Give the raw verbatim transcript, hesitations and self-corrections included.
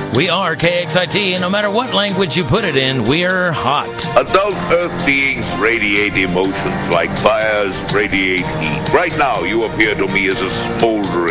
We are K X I T, and no matter what language you put it in, we're hot. Adult Earth beings radiate emotions like fires radiate heat. Right now, you appear to me as a smoldering